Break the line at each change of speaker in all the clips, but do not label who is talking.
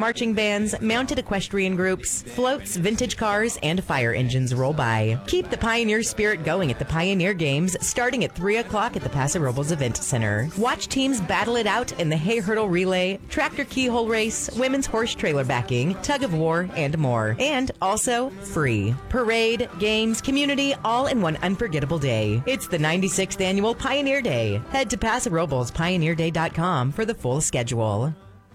marching bands, mounted equestrian groups, floats, vintage cars, and fire engines roll by. Keep the Pioneer spirit going at the Pioneer Games starting at 3 o'clock at the Paso Robles Event Center. Watch teams battle it out in the hay hurdle relay, tractor keyhole race, women's horse trailer backing, tug of war, and more. And also free. Parade, games, community, all in one unforgettable day. It's the 96th annual Pioneer Day. Head to Paso Robles PioneerDay.com for the full schedule.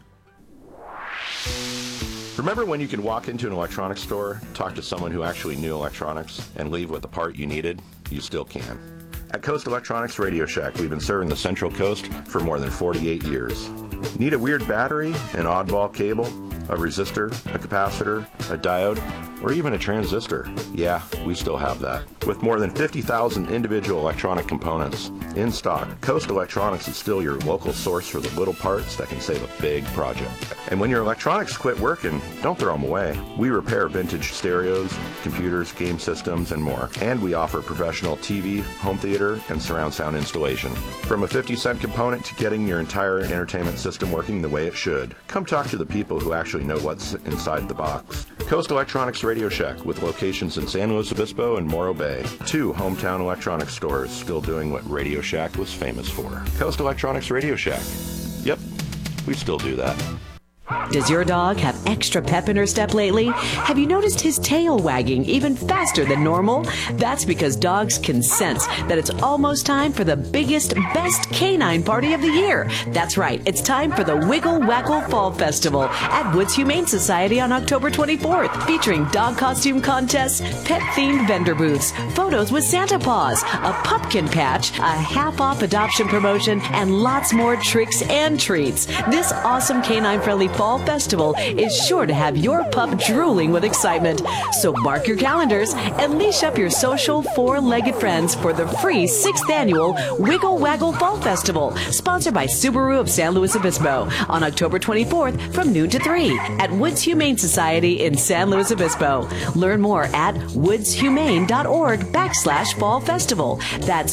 Remember when you could walk into an electronics store, talk to someone who actually knew electronics, and leave with the part you needed? You still can. At Coast Electronics Radio Shack, we've been serving the Central Coast for more than 48 years. Need a weird battery, an oddball cable, a resistor, a capacitor, a diode, or even a transistor? Yeah, we still have that. With more than 50,000 individual electronic components in stock, Coast Electronics is still your local source for the little parts that can save a big project. And when your electronics quit working, don't throw them away. We repair vintage stereos, computers, game systems, and more. And we offer professional TV, home theater, and surround sound installation. From a 50-cent component to getting your entire entertainment system working the way it should, come talk to the people who actually know what's inside the box. Coast Electronics Radio Shack, with locations in San Luis Obispo and Morro Bay. 2 hometown electronics stores still doing what Radio Shack was famous for. Coast Electronics Radio Shack. Yep, we still do that.
Does your dog have extra pep in her step lately? Have you noticed his tail wagging even faster than normal? That's because dogs can sense that it's almost time for the biggest, best canine party of the year. That's right, it's time for the Wiggle Waggle Fall Festival at Woods Humane Society on October 24th, featuring dog costume contests, pet-themed vendor booths, photos with Santa Paws, a pumpkin patch, a half-off adoption promotion, and lots more tricks and treats. This awesome canine-friendly Fall Festival is sure to have your pup drooling with excitement. So mark your calendars and leash up your social four-legged friends for the free 6th annual Wiggle Waggle Fall Festival, sponsored by Subaru of San Luis Obispo, on October 24th from noon to 3 at Woods Humane Society in San Luis Obispo. Learn more at woodshumane.org/Fall Festival. That's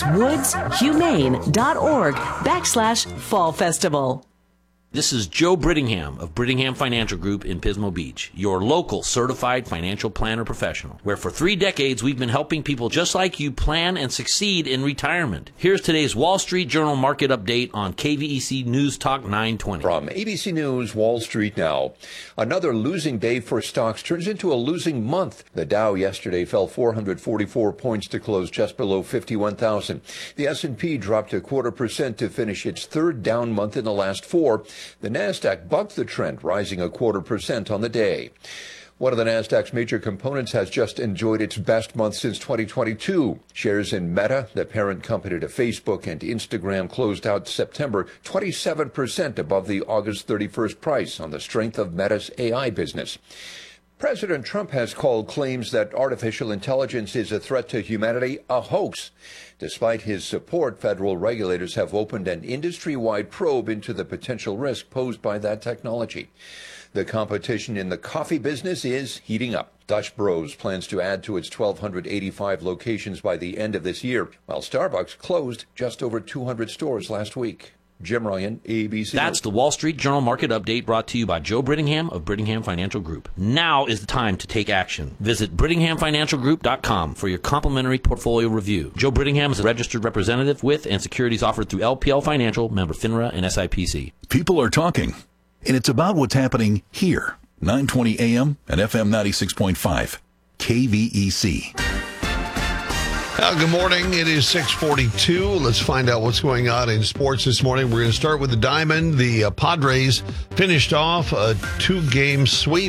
woodshumane.org/Fall Festival.
This is Joe Brittingham of Brittingham Financial Group in Pismo Beach, your local certified financial planner professional, where for 3 decades we've been helping people just like you plan and succeed in retirement. Here's today's Wall Street Journal market update on KVEC News Talk 920.
From ABC News, Wall Street now. Another losing day for stocks turns into a losing month. The Dow yesterday fell 444 points to close just below 51,000. The S&P dropped 0.25% to finish its 3rd down month in the last 4. The Nasdaq bucked the trend, rising 0.25% on the day. One of the Nasdaq's major components has just enjoyed its best month since 2022. Shares in Meta, the parent company to Facebook and Instagram, closed out September 27% above the August 31st price on the strength of Meta's AI business. President Trump has called claims that artificial intelligence is a threat to humanity a hoax. Despite his support, federal regulators have opened an industry-wide probe into the potential risk posed by that technology. The competition in the coffee business is heating up. Dutch Bros plans to add to its 1,285 locations by the end of this year, while Starbucks closed just over 200 stores last week. Jim Ryan, ABC.
That's the Wall Street Journal market update brought to you by Joe Brittingham of Brittingham Financial Group. Now is the time to take action. Visit BrittinghamFinancialGroup.com for your complimentary portfolio review. Joe Brittingham is a registered representative with and securities offered through LPL Financial, member FINRA and SIPC.
People are talking, and it's about what's happening here. 920 AM and FM 96.5. KVEC.
Good morning. It is 6:42. Let's find out what's going on in sports this morning. We're going to start with the Diamond. The Padres finished off a 2-game sweep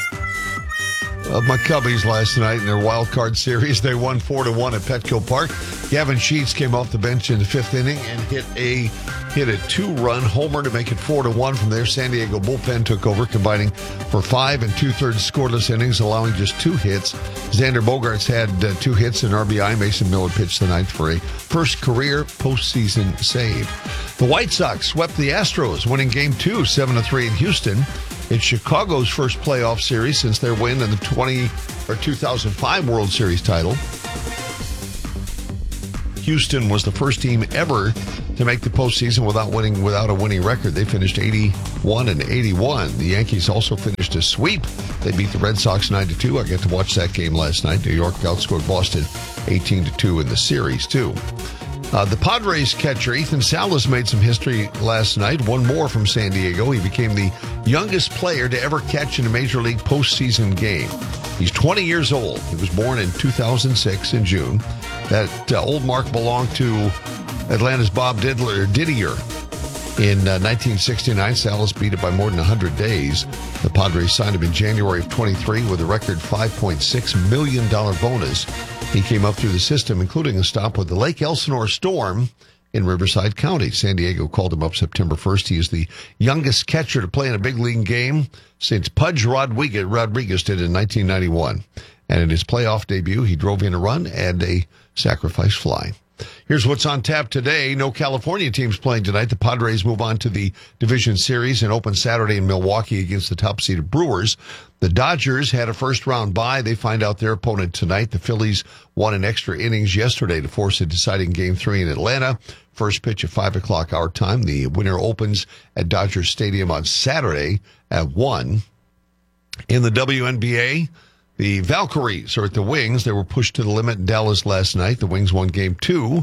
of my Cubbies last night in their wild card series. They won 4-1 at Petco Park. Gavin Sheets came off the bench in the 5th inning and hit a 2-run homer to make it 4-1. From there, San Diego bullpen took over, combining for 5 2/3 scoreless innings, allowing just 2 hits. Xander Bogaerts had 2 hits and RBI. Mason Miller pitched the 9th for a first career postseason save. The White Sox swept the Astros, winning Game 2, 7-3 in Houston. It's Chicago's first playoff series since their win in the 2005 World Series title. Houston was the first team ever to make the postseason without a winning record. They finished 81-81. The Yankees also finished a sweep. They beat the Red Sox 9-2. I got to watch that game last night. New York outscored Boston 18-2 in the series, too. The Padres catcher, Ethan Salas, made some history last night. One more from San Diego. He became the youngest player to ever catch in a Major League postseason game. He's 20 years old. He was born in 2006 in June. That old mark belonged to Atlanta's Bob Didier. In 1969, Salas beat it by more than 100 days. The Padres signed him in January of 23 with a record $5.6 million bonus. He came up through the system, including a stop with the Lake Elsinore Storm in Riverside County. San Diego called him up September 1st. He is the youngest catcher to play in a big league game since Pudge Rodriguez did in 1991. And in his playoff debut, he drove in a run and a sacrifice fly. Here's what's on tap today. No California teams playing tonight. The Padres move on to the division series and open Saturday in Milwaukee against the top-seeded Brewers. The Dodgers had a first-round bye. They find out their opponent tonight. The Phillies won in extra innings yesterday to force a deciding Game 3 in Atlanta. First pitch at 5 o'clock our time. The winner opens at Dodger Stadium on Saturday at 1. In the WNBA, the Valkyries are at the Wings. They were pushed to the limit in Dallas last night. The Wings won Game 2,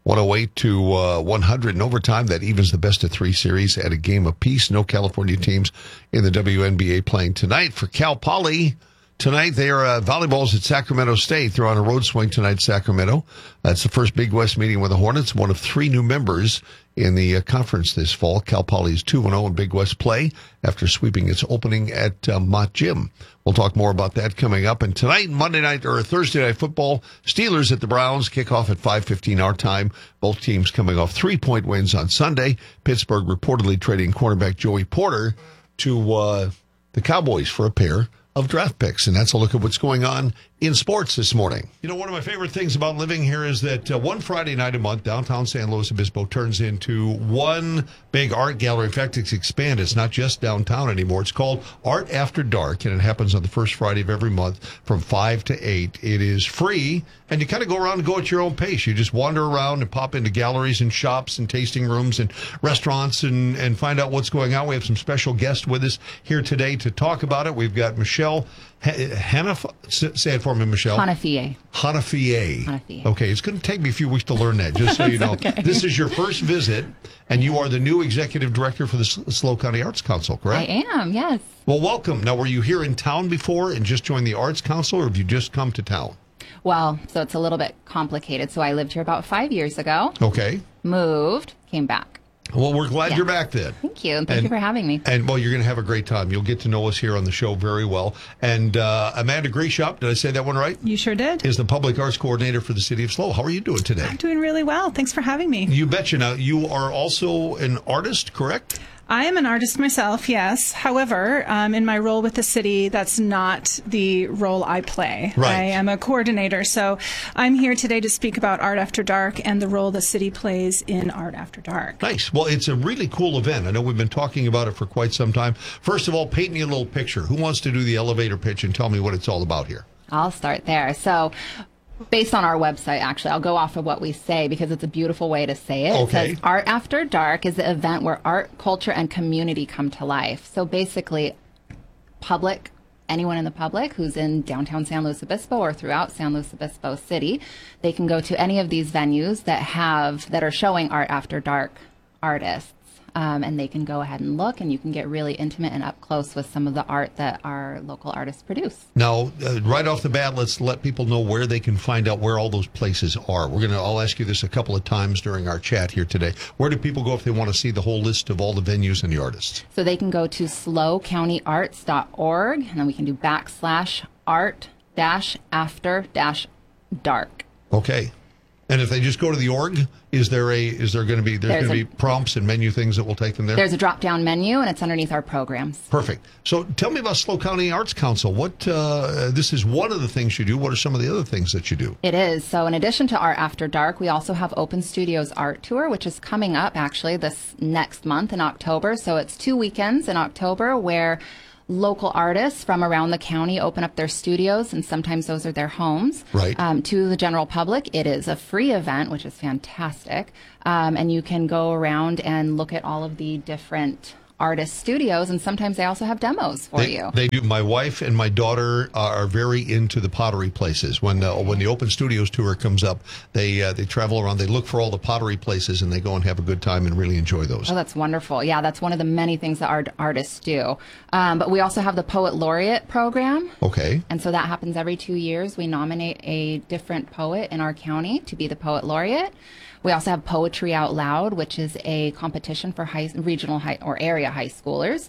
108-100 in overtime. That evens the best-of-3 series at a game apiece. No California teams in the WNBA playing tonight. For Cal Poly, tonight they are volleyball's at Sacramento State. They're on a road swing tonight, Sacramento. That's the first Big West meeting with the Hornets, one of 3 new members in the conference this fall. Cal Poly is 2-0 in Big West play after sweeping its opening at Mott Gym. We'll talk more about that coming up. And tonight, Thursday night football, Steelers at the Browns, kickoff at 5:15 our time. Both teams coming off 3-point wins on Sunday. Pittsburgh reportedly trading cornerback Joey Porter to the Cowboys for a pair of draft picks. And that's a look at what's going on in sports this morning. You know, one of my favorite things about living here is that one Friday night a month, downtown San Luis Obispo turns into one big art gallery. In fact, it's expanded. It's not just downtown anymore. It's called Art After Dark, and it happens on the first Friday of every month from 5 to 8. It is free, and you kind of go around and go at your own pace. You just wander around and pop into galleries and shops and tasting rooms and restaurants and find out what's going on. We have some special guests with us here today to talk about it. We've got Michelle say it for me, Michelle.
Hanafieh.
Okay, it's going to take me a few weeks to learn that, just so you know.
Okay.
This is your first visit, and you are the new executive director for the SLO County Arts Council, correct?
I am, yes.
Well, welcome. Now, were you here in town before and just joined the Arts Council, or have you just come to town?
Well, so it's a little bit complicated. So I lived here about 5 years ago.
Okay.
Moved, came back.
Well, we're glad you're back then.
Thank you. Thank you for having me.
And, well, you're going to have a great time. You'll get to know us here on the show very well. And Amanda Greshop, did I say that one right?
You sure did.
Is the Public Arts Coordinator for the City of SLO. How are you doing today?
I'm doing really well. Thanks for having me.
You betcha. Now, you are also an artist, correct?
I am an artist myself, yes. However, in my role with the city, that's not the role I play.
Right.
I am a coordinator, so I'm here today to speak about Art After Dark and the role the city plays in Art After Dark.
Nice. Well, it's a really cool event. I know we've been talking about it for quite some time. First of all, paint me a little picture. Who wants to do the elevator pitch and tell me what it's all about here?
I'll start there. So based on our website, actually, I'll go off of what we say because it's a beautiful way to say it.
Okay.
It says Art After Dark is the event where art, culture, and community come to life. So basically, anyone in the public who's in downtown San Luis Obispo or throughout San Luis Obispo City, they can go to any of these venues that are showing Art After Dark artists. And they can go ahead and look, and you can get really intimate and up close with some of the art that our local artists produce.
Now, right off the bat, let's let people know where they can find out where all those places are. I'll ask you this a couple of times during our chat here today. Where do people go if they want to see the whole list of all the venues and the artists?
So they can go to slocountyarts.org, and then we can do /art-after-dark.
Okay. And if they just go to the org, is there going to be prompts and menu things that will take them there?
There's a drop-down menu, and it's underneath our programs.
Perfect. So tell me about SLO County Arts Council. This is one of the things you do. What are some of the other things that you do?
It is. So in addition to Art After Dark, we also have Open Studios Art Tour, which is coming up actually this next month in October. So it's 2 weekends in October where local artists from around the county open up their studios, and sometimes those are their homes.
Right.
To the general public, it is a free event, which is fantastic. And you can go around and look at all of the different artist studios, and sometimes they also have demos for you.
They do. My wife and my daughter are very into the pottery places. When the Open Studios tour comes up, they travel around. They look for all the pottery places, and they go and have a good time and really enjoy those.
Oh, that's wonderful. Yeah, that's one of the many things that our artists do. But we also have the Poet Laureate program.
Okay.
And so that happens every 2 years. We nominate a different poet in our county to be the Poet Laureate. We also have Poetry Out Loud, which is a competition for regional or area high schoolers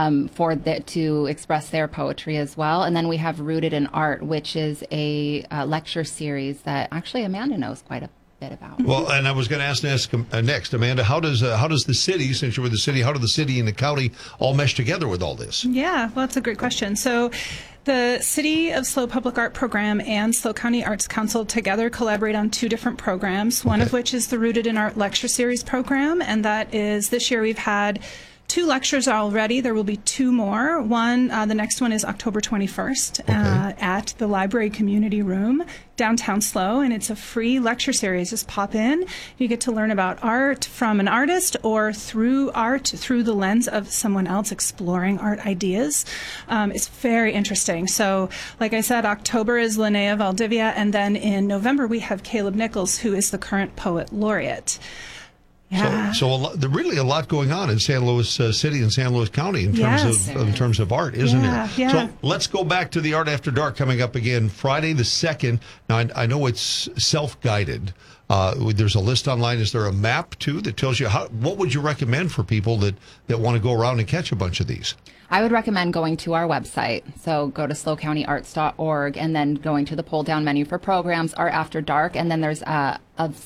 to express their poetry as well. And then we have Rooted in Art, which is a lecture series that actually Amanda knows quite a bit about.
Well, and I was going to ask next, Amanda, how does the city, since you were the city, how do the city and the county all mesh together with all this?
Yeah, well, that's a great question. So the City of SLO Public Art Program and SLO County Arts Council together collaborate on 2 different programs, one of which is the Rooted in Art Lecture Series program, and that is, this year we've had 2 lectures already. There will be 2 more. The next one is October 21st at the Library Community Room, downtown SLO, and it's a free lecture series. Just pop in. You get to learn about art from an artist or through the lens of someone else exploring art ideas. It's very interesting. So, like I said, October is Linnea Valdivia, and then in November we have Caleb Nichols, who is the current Poet Laureate. Yeah.
So there's really a lot going on in San Luis City and San Luis County in terms of art, isn't there?
Yeah.
So let's go back to the Art After Dark coming up again Friday the 2nd. Now, I know it's self-guided. There's a list online. Is there a map, too, that tells you what would you recommend for people that want to go around and catch a bunch of these?
I would recommend going to our website. So go to SLOCountyArts.org and then going to the pull-down menu for programs, Art After Dark, and then there's a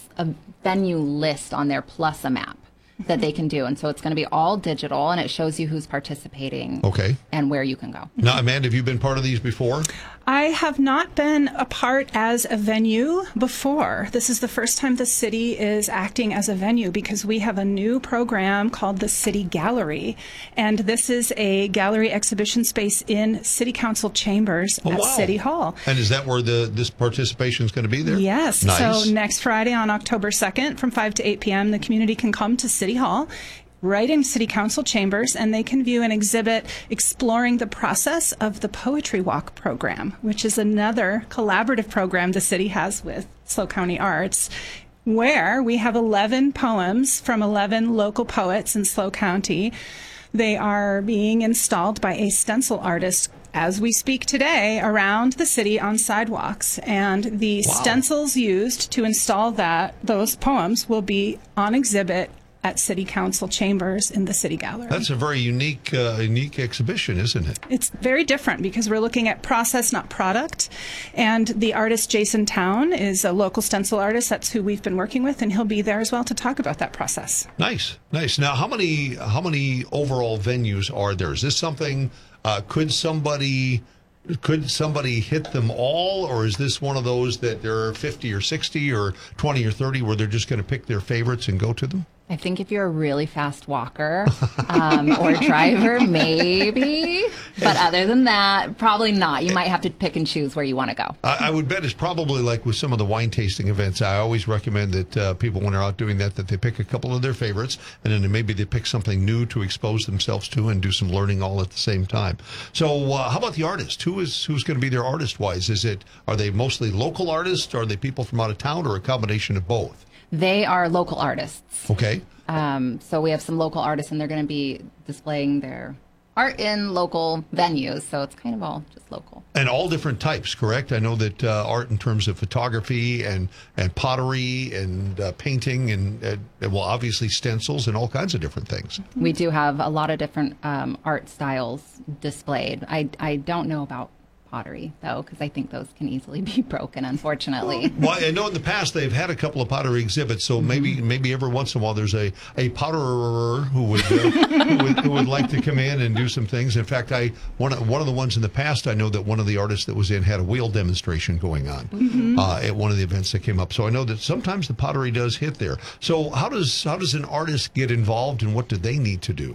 venue list on there plus a map that they can do. And so it's going to be all digital, and it shows you who's participating and where you can go.
Now, Amanda, have you been part of these before?
I have not been a part as a venue before. This is the first time the city is acting as a venue because we have a new program called the City Gallery. And this is a gallery exhibition space in City Council chambers at City Hall.
And is that where this participation is going to be there?
Yes.
Nice.
So next Friday on October 2nd from 5 to 8 p.m., the community can come to City Hall right in City Council chambers, and they can view an exhibit exploring the process of the Poetry Walk program, which is another collaborative program the city has with SLO County Arts, where we have 11 poems from 11 local poets in SLO County. They are being installed by a stencil artist as we speak today around the city on sidewalks, and the stencils used to install those poems will be on exhibit at City Council chambers in the City Gallery.
That's a very unique exhibition, isn't it?
It's very different because we're looking at process, not product. And the artist Jason Town is a local stencil artist. That's who we've been working with, and he'll be there as well to talk about that process.
Nice. Now, how many overall venues are there? Is this something? Could somebody hit them all, or is this one of those that there are 50 or 60 or 20 or 30 where they're just going to pick their favorites and go to them?
I think if you're a really fast walker or driver, maybe. But other than that, probably not. You might have to pick and choose where you want to go.
I would bet it's probably like with some of the wine tasting events. I always recommend that people, when they're out doing that they pick a couple of their favorites, and then maybe they pick something new to expose themselves to and do some learning all at the same time. So how about the artist? Who's going to be there artist-wise? Are they mostly local artists? Are they people from out of town, or a combination of both?
They are local artists.
Okay.
So we have some local artists, and they're going to be displaying their art in local venues. So it's kind of all just local.
And all different types, correct? I know that art in terms of photography and pottery and painting and obviously stencils and all kinds of different things.
We do have a lot of different art styles displayed. I don't know about pottery, though, because I think those can easily be broken, unfortunately.
Well, I know in the past they've had a couple of pottery exhibits, so maybe every once in a while there's a potterer who would like to come in and do some things. In fact, one of the ones in the past, I know that one of the artists that was in had a wheel demonstration going on at one of the events that came up. So I know that sometimes the pottery does hit there. So how does an artist get involved, and what do they need to do?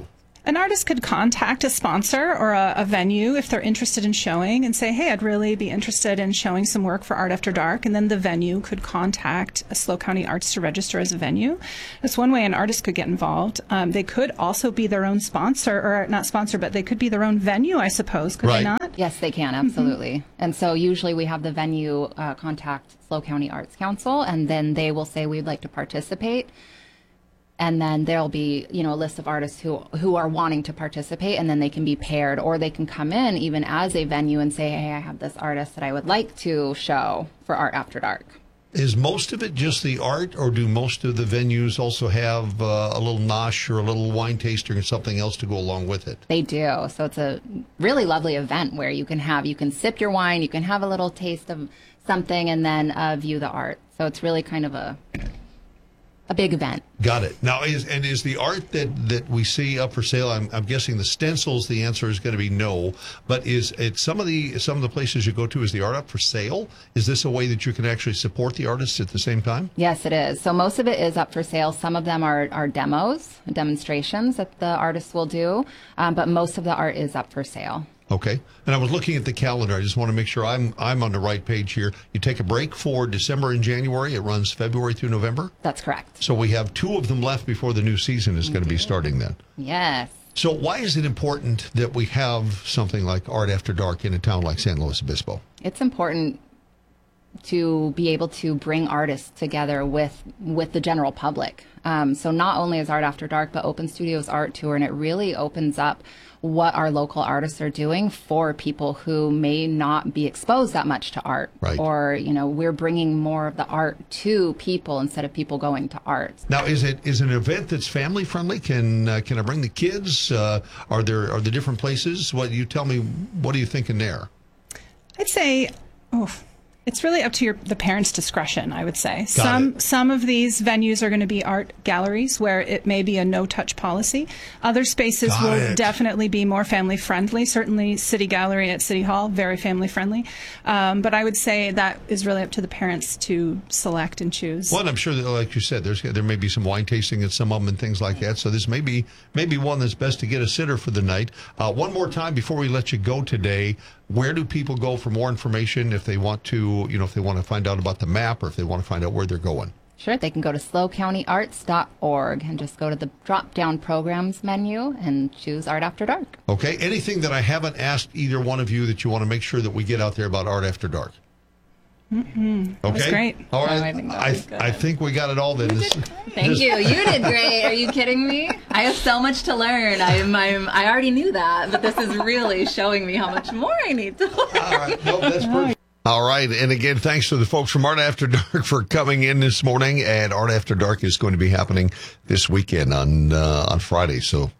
An artist could contact a sponsor or a venue if they're interested in showing and say, hey, I'd really be interested in showing some work for Art After Dark. And then the venue could contact SLO County Arts to register as a venue. That's one way an artist could get involved. They could also be their own sponsor, or not sponsor, but they could be their own venue, I suppose. Could they not?
Yes, they can, absolutely. And so usually we have the venue contact SLO County Arts Council, and then they will say we'd like to participate. And then there'll be, a list of artists who are wanting to participate, and then they can be paired, or they can come in even as a venue and say, hey, I have this artist that I would like to show for Art After Dark.
Is most of it just the art, or do most of the venues also have a little nosh or a little wine tasting or something else to go along with it?
They do. So it's a really lovely event where you can sip your wine, you can have a little taste of something, and then view the art. So it's really kind of a big event.
Got it. Now, is the art that we see up for sale? I'm guessing the stencils. The answer is going to be no. But is it some of the places you go to? Is the art up for sale? Is this a way that you can actually support the artists at the same time?
Yes, it is. So most of it is up for sale. Some of them are demos, demonstrations that the artists will do, but most of the art is up for sale.
Okay. And I was looking at the calendar. I just want to make sure I'm on the right page here. You take a break for December and January. It runs February through November?
That's correct.
So we have 2 of them left before the new season is going to be starting then.
Yes.
So why is it important that we have something like Art After Dark in a town like San Luis Obispo?
It's important to be able to bring artists together with the general public. So not only is Art After Dark, but Open Studios Art Tour, and it really opens up what our local artists are doing for people who may not be exposed that much to art.
Right.
Or, we're bringing more of the art to people instead of people going to art.
Now, is it an event that's family friendly? Can I bring the kids? Are there different places? What you tell me? What are you thinking there?
I'd say, it's really up to the parents' discretion, I would say. Some of these venues are going to be art galleries where it may be a no-touch policy. Other spaces will definitely be more family-friendly. Certainly City Gallery at City Hall, very family-friendly. But I would say that is really up to the parents to select and choose.
Well, I'm sure that, like you said, there may be some wine tasting at some of them and things like that. So this may be one that's best to get a sitter for the night. One more time before we let you go today, where do people go for more information if they want to, if they want to find out about the map or if they want to find out where they're going?
Sure, they can go to SLOCountyArts.org and just go to the drop-down programs menu and choose Art After Dark.
Okay. Anything that I haven't asked either one of you that you want to make sure that we get out there about Art After Dark?
Okay. That was great.
All right. I think we got it all then.
Thank you. You did great. Are you kidding me? I have so much to learn. I already knew that, but this is really showing me how much more I need to learn.
All right. No, that's perfect. All right. And again, thanks to the folks from Art After Dark for coming in this morning. And Art After Dark is going to be happening this weekend on Friday. So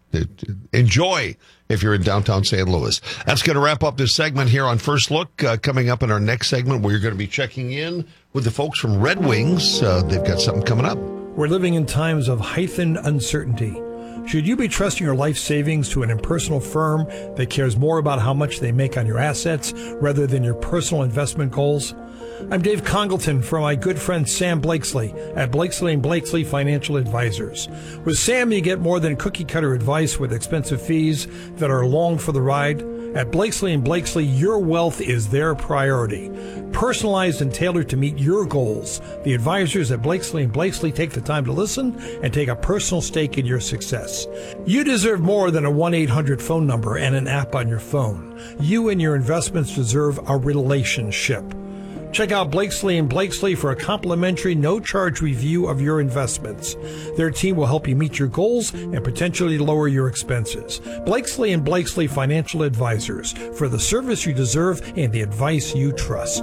enjoy if you're in downtown San Luis. That's going to wrap up this segment here on First Look. Coming up in our next segment, we're going to be checking in with the folks from Red Wings. They've got something coming up.
We're living in times of heightened uncertainty. Should you be trusting your life savings to an impersonal firm that cares more about how much they make on your assets rather than your personal investment goals? I'm Dave Congleton from my good friend Sam Blakesley at Blakesley & Blakesley Financial Advisors. With Sam, you get more than cookie-cutter advice with expensive fees that are along for the ride. At Blakesley & Blakesley, your wealth is their priority. Personalized and tailored to meet your goals, the advisors at Blakesley & Blakesley take the time to listen and take a personal stake in your success. You deserve more than a 1-800 phone number and an app on your phone. You and your investments deserve a relationship. Check out Blakesley & Blakesley for a complimentary, no-charge review of your investments. Their team will help you meet your goals and potentially lower your expenses. Blakesley & Blakesley Financial Advisors, for the service you deserve and the advice you trust.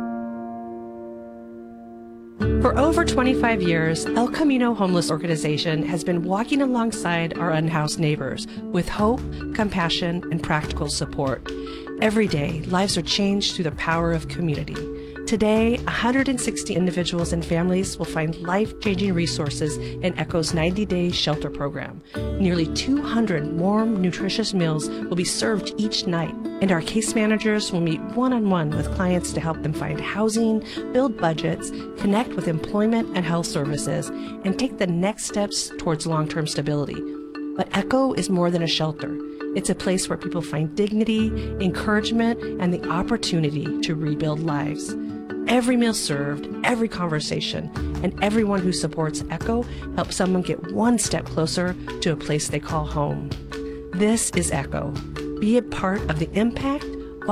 For over 25 years, El Camino Homeless Organization has been walking alongside our unhoused neighbors with hope, compassion, and practical support. Every day, lives are changed through the power of community. Today, 160 individuals and families will find life-changing resources in ECHO's 90-day shelter program. Nearly 200 warm, nutritious meals will be served each night, and our case managers will meet one-on-one with clients to help them find housing, build budgets, connect with employment and health services, and take the next steps towards long-term stability. But Echo is more than a shelter. It's a place where people find dignity, encouragement, and the opportunity to rebuild lives. Every meal served, every conversation, and everyone who supports Echo helps someone get one step closer to a place they call home. This is Echo. Be a part of the impact